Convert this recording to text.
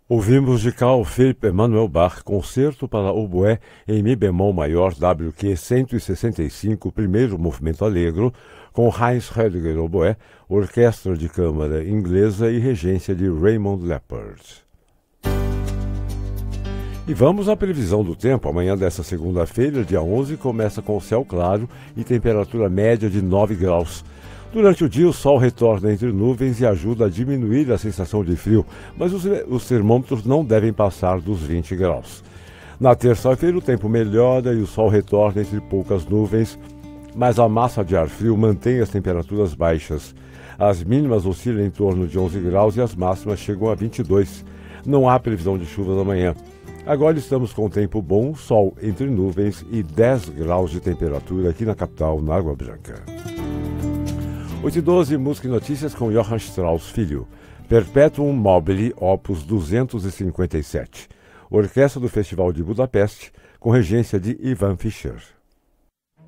Ouvimos de Carl Philipp Emanuel Bach, Concerto para oboé em Mi bemol maior WQ 165, primeiro movimento allegro, com Heinz Hödiger oboé, orquestra de câmara inglesa e regência de Raymond Leppard. E vamos à previsão do tempo. Amanhã desta segunda-feira, dia 11, começa com céu claro e temperatura média de 9 graus. Durante o dia, o sol retorna entre nuvens e ajuda a diminuir a sensação de frio, mas os termômetros não devem passar dos 20 graus. Na terça-feira, o tempo melhora e o sol retorna entre poucas nuvens, mas a massa de ar frio mantém as temperaturas baixas. As mínimas oscilam em torno de 11 graus e as máximas chegam a 22. Não há previsão de chuvas amanhã. Agora estamos com tempo bom, sol entre nuvens e 10 graus de temperatura aqui na capital, na Água Branca. 8h12, música e notícias com Johann Strauss Filho. Perpetuum mobile, opus 257. Orquestra do Festival de Budapeste, com regência de Ivan Fischer.